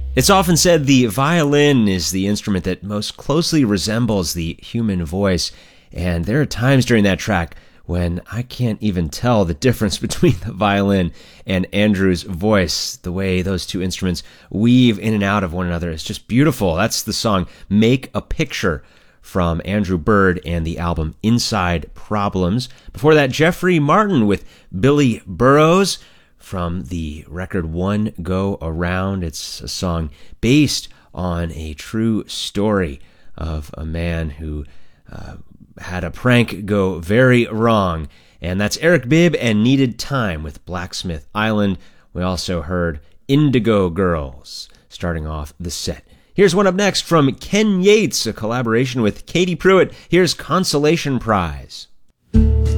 It's often said the violin is the instrument that most closely resembles the human voice, and there are times during that track when I can't even tell the difference between the violin and Andrew's voice. The way those two instruments weave in and out of one another is just beautiful. That's the song Make a Picture from Andrew Bird and the album Inside Problems. Before that, Jeffrey Martin with Billy Burrows from the record One Go Around. It's a song based on a true story of a man who had a prank go very wrong. And that's Eric Bibb and Needed Time with Blacksmith Island. We also heard Indigo Girls starting off the set. Here's one up next from Ken Yates, a collaboration with Katie Pruitt. Here's Consolation Prize.